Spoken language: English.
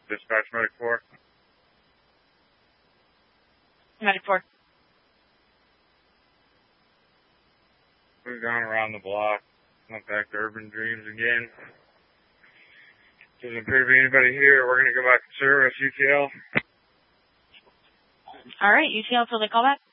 Dispatch Medic 4. Medic 4. We've gone around the block. Went back to Urban Dreams again. Doesn't appear to be anybody here. We're going to go back to service, UTL. All right, UTL till they call back.